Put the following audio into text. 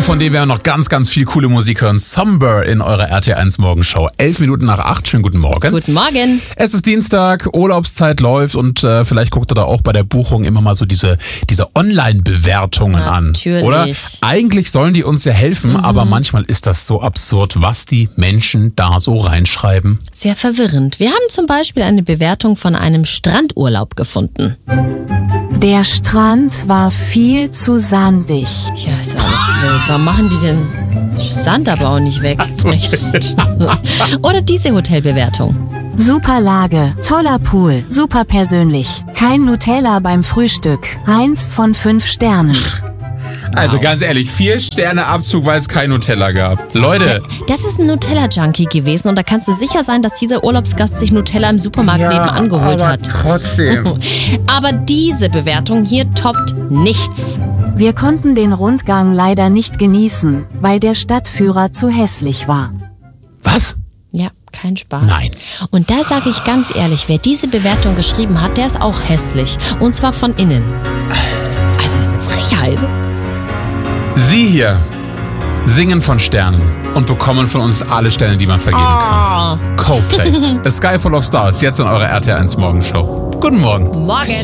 von dem wir noch ganz, ganz viel coole Musik hören. Somber in eurer RT1 Morgenshow. 11:11. Schönen guten Morgen. Guten Morgen. Es ist Dienstag, Urlaubszeit läuft und vielleicht guckt ihr da auch bei der Buchung immer mal so diese Online-Bewertungen an. Natürlich. Oder? Eigentlich sollen die uns ja helfen, aber manchmal ist das so absurd, was die Menschen da so reinschreiben. Sehr verwirrend. Wir haben zum Beispiel eine Bewertung von einem Strandurlaub gefunden. Der Strand war viel zu sandig. Ja, ist ja auch wild. Warum machen die denn Sand aber auch nicht weg? Frechheit. Oder diese Hotelbewertung. Super Lage, toller Pool, super persönlich. Kein Nutella beim Frühstück. 1 von 5 Sternen. Also ganz ehrlich, 4 Sterne Abzug, weil es kein Nutella gab. Leute. Das ist ein Nutella-Junkie gewesen und da kannst du sicher sein, dass dieser Urlaubsgast sich Nutella im Supermarkt nebenan geholt hat. Trotzdem. Aber diese Bewertung hier toppt nichts. Wir konnten den Rundgang leider nicht genießen, weil der Stadtführer zu hässlich war. Was? Ja, kein Spaß. Nein. Und da sage ich ganz ehrlich, wer diese Bewertung geschrieben hat, der ist auch hässlich. Und zwar von innen. Also ist eine Frechheit. Sie hier singen von Sternen und bekommen von uns alle Sterne, die man vergeben kann. Coldplay. A Sky Full of Stars, jetzt in eurer RT1 Morgenshow. Guten Morgen. Morgen.